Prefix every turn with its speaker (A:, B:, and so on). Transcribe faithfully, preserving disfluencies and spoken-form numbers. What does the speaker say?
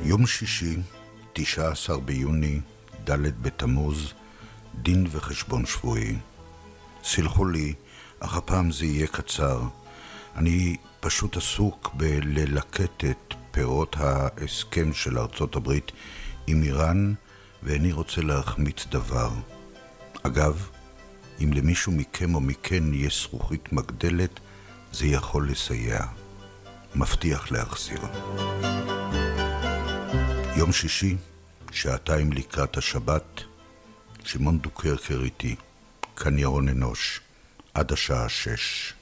A: יום שישי, תשעה עשר ביוני, ד' בתמוז, דין וחשבון שבועי. סלחו לי, אך הפעם זה יהיה קצר. אני פשוט עסוק בללקט את פירות ההסכם של ארצות הברית עם איראן, ואיני רוצה להחמיץ דבר. אגב, אם למישהו מכם או מכן יש זכוכית מגדלת, זה יכול לסייע. מבטיח להחזיר. יום שישי, שעתיים לקראת השבת, שמעון דוקרקר איתי, כאן ירון אנוש, עד השעה שש.